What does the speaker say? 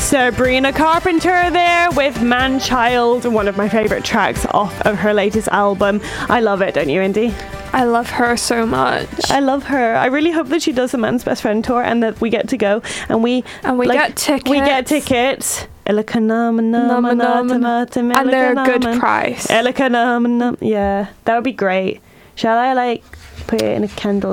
Sabrina Carpenter there with Man Child, one of my favourite tracks off of her latest album. I love it, don't you, Indy? I love her so much. I love her. I really hope that she does the Man's Best Friend tour and that we get to go and we get tickets. We get tickets. And they're a good price. Yeah, that would be great. Shall I put it in a candle?